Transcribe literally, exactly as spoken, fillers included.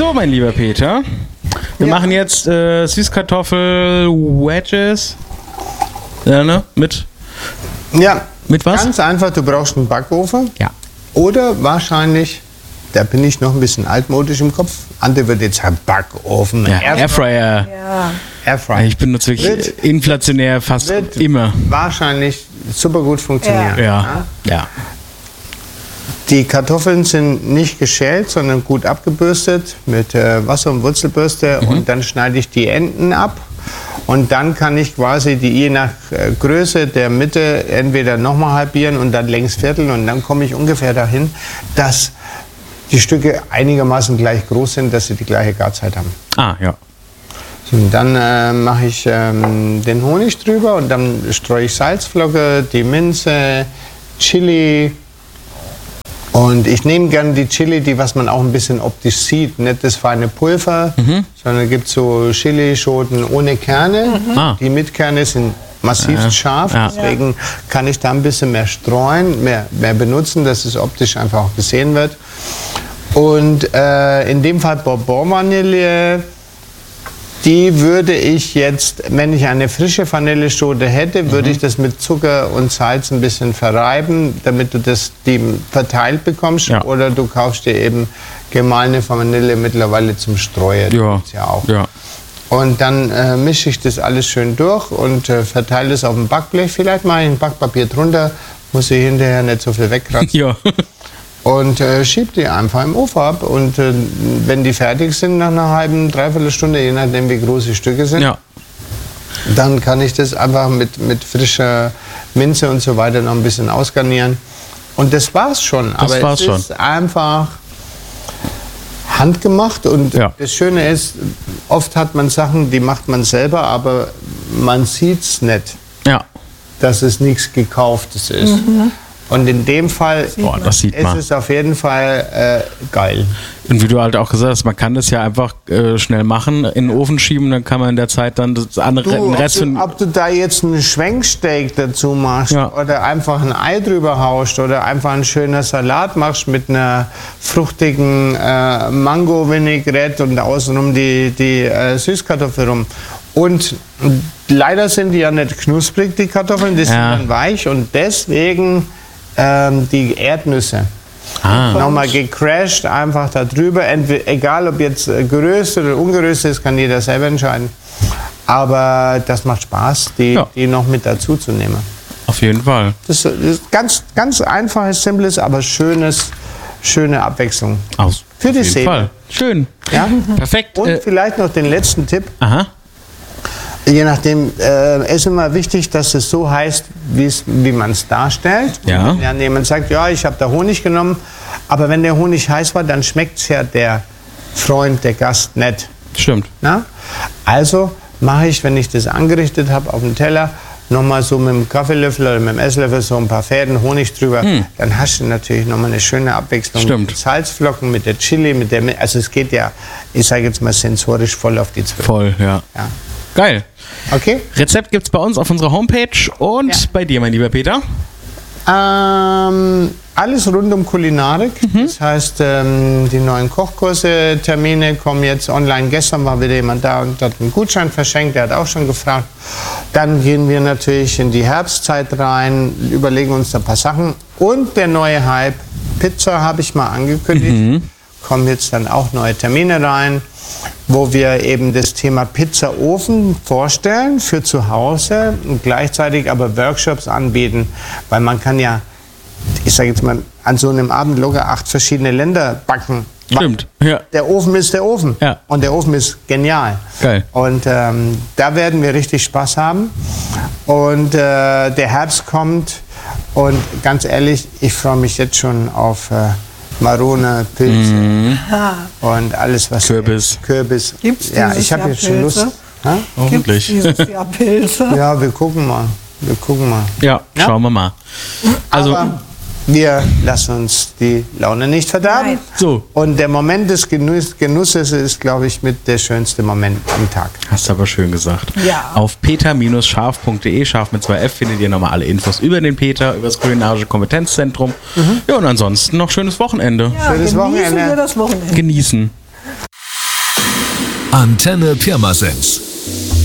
So, mein lieber Peter, wir Ja. machen jetzt äh, Süßkartoffel-Wedges. Ja, ne? Mit, Ja, mit was? ganz einfach, du brauchst einen Backofen. Ja. Oder wahrscheinlich, da bin ich noch ein bisschen altmodisch im Kopf, Ante wird jetzt sagen, Backofen, Ja, Airfryer. Airfryer. Ja. Airfryer. Ich benutze wirklich Wird- inflationär fast wird immer. wahrscheinlich super gut funktionieren. Ja, ja. Die Kartoffeln sind nicht geschält, sondern gut abgebürstet mit äh, Wasser- und Wurzelbürste. Mhm. Und dann schneide ich die Enden ab. Und dann kann ich quasi die je nach äh, Größe der Mitte entweder nochmal halbieren und dann längs vierteln. Und dann komme ich ungefähr dahin, dass die Stücke einigermaßen gleich groß sind, dass sie die gleiche Garzeit haben. Ah, ja. So, und dann äh, mache ich ähm, den Honig drüber und dann streue ich Salzflocke, die Minze, Chili. Und ich nehme gerne die Chili, die was man auch ein bisschen optisch sieht, nicht das feine Pulver, Mhm. sondern es gibt so Chilischoten ohne Kerne. Ah. Die mit Kerne sind massiv Ja. scharf, Ja. deswegen kann ich da ein bisschen mehr streuen, mehr, mehr benutzen, dass es optisch einfach auch gesehen wird. Und äh, in dem Fall Bourbon-Vanille, die würde ich jetzt, wenn ich eine frische Vanilleschote hätte, würde ich das mit Zucker und Salz ein bisschen verreiben, damit du das die verteilt bekommst. Ja. Oder du kaufst dir eben gemahlene Vanille mittlerweile zum Streuen. Das Ja. gibt's ja auch. Ja. Und dann äh, mische ich das alles schön durch und äh, verteile es auf dem Backblech. Vielleicht mache ich ein Backpapier drunter, muss ich hinterher nicht so viel wegkratzen. Ja. Und äh, schieb die einfach im Ofen ab. Und äh, wenn die fertig sind, nach einer halben, dreiviertel Stunde, je nachdem wie groß die Stücke sind, Ja. dann kann ich das einfach mit, mit frischer Minze und so weiter noch ein bisschen ausgarnieren. Und das war's schon. Das Aber war's es schon. ist einfach handgemacht. Und Ja. das Schöne ist, oft hat man Sachen, die macht man selber, aber man sieht's nicht, Ja. dass es nichts Gekauftes ist. Und in dem Fall Boah, das sieht ist man. es auf jeden Fall äh, geil. Und wie du halt auch gesagt hast, man kann das ja einfach äh, schnell machen, in den Ofen schieben, dann kann man in der Zeit dann das andere, Du, den ob, Rest du, von. ob du da jetzt einen Schwenksteak dazu machst Ja. oder einfach ein Ei drüber haust oder einfach einen schönen Salat machst mit einer fruchtigen äh, Mango-Vinaigrette und außenrum die, die äh, Süßkartoffel rum. Und leider sind die ja nicht knusprig, die Kartoffeln, die sind Ja. dann weich und deswegen ähm, die Erdnüsse. Ah. Nochmal gecrashed, einfach da drüber. Entweder, egal ob jetzt äh, geröstet oder ungeröstet ist, kann jeder selber entscheiden. Aber das macht Spaß, die, Ja. die noch mit dazu zu nehmen. Auf jeden Fall. Das ist ganz, ganz einfaches, simples, aber schönes, schöne Abwechslung. Aus. Für Auf die jeden Seele. Fall. Schön. Ja? Perfekt. Und Äh, vielleicht noch den letzten Tipp. aha. Je nachdem, äh, ist immer wichtig, dass es so heißt, wie's- wie man es darstellt. Ja. Und wenn jemand sagt, ja, ich habe da Honig genommen, aber wenn der Honig heiß war, dann schmeckt es ja der Freund, der Gast nicht. Stimmt. Na? Also mache ich, wenn ich das angerichtet habe auf dem Teller, nochmal so mit dem Kaffeelöffel oder mit dem Esslöffel so ein paar Fäden Honig drüber. Dann hast du natürlich nochmal eine schöne Abwechslung. Stimmt. Mit den Salzflocken, mit der Chili, mit der... Mi- Also es geht ja, ich sage jetzt mal sensorisch voll auf die Zwölf. Voll, ja. Ja. Geil. Okay? Rezept gibt's bei uns auf unserer Homepage und Ja. bei dir, mein lieber Peter. Ähm, alles rund um Kulinarik. Das heißt, ähm, die neuen Kochkurse, Termine kommen jetzt online. Gestern war wieder jemand da und hat einen Gutschein verschenkt. Der hat auch schon gefragt. Dann gehen wir natürlich in die Herbstzeit rein, überlegen uns ein paar Sachen. Und der neue Hype, Pizza habe ich mal angekündigt. Kommen jetzt dann auch neue Termine rein, wo wir eben das Thema Pizzaofen vorstellen für zu Hause und gleichzeitig aber Workshops anbieten, weil man kann ja, ich sage jetzt mal, an so einem Abend locker acht verschiedene Länder backen. Stimmt. Ja. Der Ofen ist der Ofen Ja. und der Ofen ist genial. Geil. Und ähm, da werden wir richtig Spaß haben. Und äh, der Herbst kommt und ganz ehrlich, ich freue mich jetzt schon auf äh, Marone, Pilze und alles was Kürbis. Kürbis. Gibt's Ja, dieses ich habe Jahr jetzt schon Lust. Pilze? Ha? Hoffentlich. Gibt's dieses Jahr Pilze? Ja, wir gucken mal. Wir gucken mal. Ja, Ja? schauen wir mal. Also, Aber wir lassen uns die Laune nicht verderben. Nein. so. Und der Moment des Genuss, Genusses ist, glaube ich, mit der schönste Moment am Tag. Hast du aber schön gesagt. Ja. Auf peter scharf punkt de, scharf mit zwei F, findet ihr nochmal alle Infos über den Peter, über das kulinarische Kompetenzzentrum. Ja, und ansonsten noch schönes Wochenende. Ja, Schönes genießen Wochenende. wir das Wochenende. Genießen. Antenne Pirmasens.